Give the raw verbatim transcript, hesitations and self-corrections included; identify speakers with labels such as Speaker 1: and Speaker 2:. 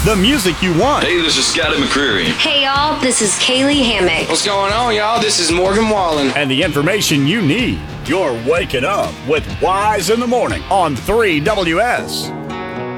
Speaker 1: The music you want.
Speaker 2: Hey, this is Scotty McCreery.
Speaker 3: Hey, y'all, this is Kaylee Hammack.
Speaker 4: What's going on, y'all? This is Morgan Wallen.
Speaker 1: And the information you need. You're waking up with Wise in the Morning on three W S.